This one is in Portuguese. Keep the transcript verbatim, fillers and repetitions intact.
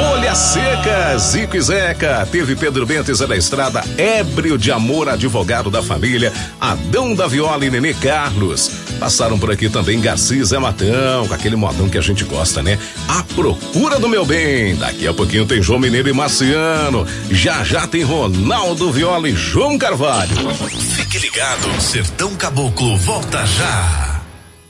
Folha Seca, Zico e Zeca, teve Pedro Bento e Zé da Estrada, Ébrio de Amor, advogado da família, Adão da Viola e Nenê Carlos. Passaram por aqui também Garcia e Zé Matão, com aquele modão que a gente gosta, né? A Procura do Meu Bem. Daqui a pouquinho tem João Mineiro e Marciano. Já já tem Ronaldo Viola e João Carvalho. Fique ligado, Sertão Caboclo volta já.